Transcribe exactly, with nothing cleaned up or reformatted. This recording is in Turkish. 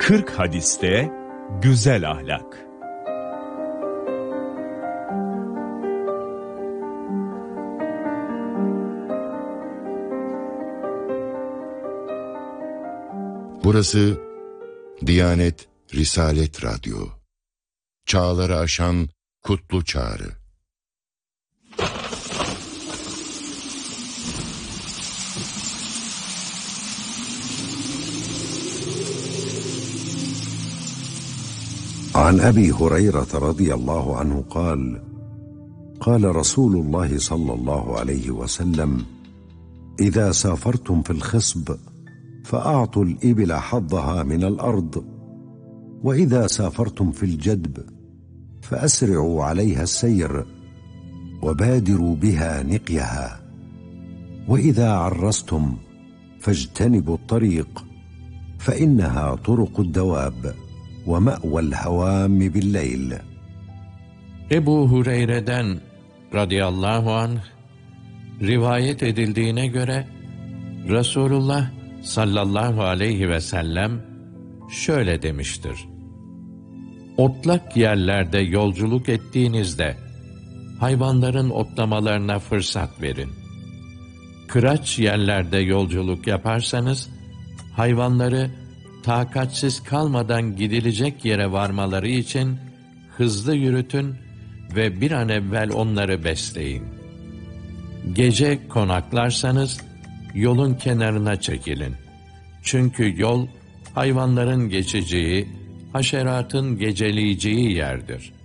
kırk hadiste güzel ahlak. Burası Diyanet Risalet Radyo. Çağları aşan kutlu çağrı. عن أبي هريرة رضي الله عنه قال قال رسول الله صلى الله عليه وسلم إذا سافرتم في الخصب فأعطوا الإبل حظها من الأرض وإذا سافرتم في الجدب فأسرعوا عليها السير وبادروا بها نقيها وإذا عرستم فاجتنبوا الطريق فإنها طرق الدواب وَمَأْوَى الْهَوَامِ بِاللَّيْلِ. Ebu Hureyre'den radıyallahu anh rivayet edildiğine göre Resulullah sallallahu aleyhi ve sellem şöyle demiştir: Otlak yerlerde yolculuk ettiğinizde hayvanların otlamalarına fırsat verin. Kıraç yerlerde yolculuk yaparsanız hayvanları takatsiz kalmadan gidilecek yere varmaları için hızlı yürütün ve bir an evvel onları besleyin. Gece konaklarsanız yolun kenarına çekilin. Çünkü yol hayvanların geçeceği, haşeratın geceleyeceği yerdir.